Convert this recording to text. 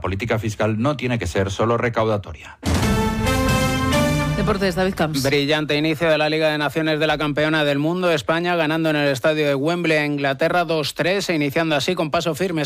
política fiscal no tiene que ser solo recaudatoria. Deportes, David Camps. Brillante inicio de la Liga de Naciones de la campeona del mundo, España ganando en el estadio de Wembley a Inglaterra 2-3 e iniciando así con paso firme